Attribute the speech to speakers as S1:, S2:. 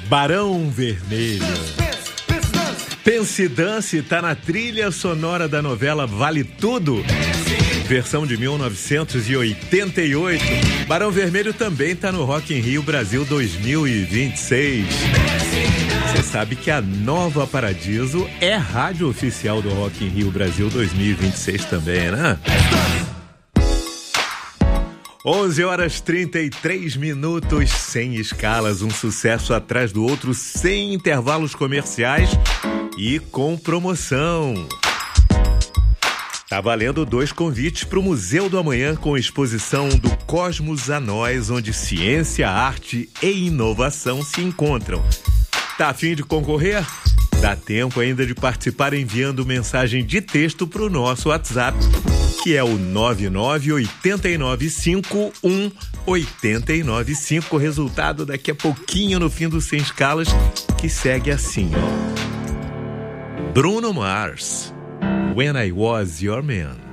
S1: Barão Vermelho. Pense Dance tá na trilha sonora da novela Vale Tudo, versão de 1988. Barão Vermelho também tá no Rock in Rio Brasil 2026. Você sabe que a Nova Paradiso é rádio oficial do Rock in Rio Brasil 2026 também, né? 11h33, sem escalas, um sucesso atrás do outro, sem intervalos comerciais e com promoção. Tá valendo 2 convites para o Museu do Amanhã com exposição do Cosmos a Nós, onde ciência, arte e inovação se encontram. Tá a fim de concorrer? Dá tempo ainda de participar enviando mensagem de texto para o nosso WhatsApp, que é o 998951895. Resultado daqui a pouquinho no fim do Sem Escalas, que segue assim, ó. Bruno Mars, When I Was Your Man.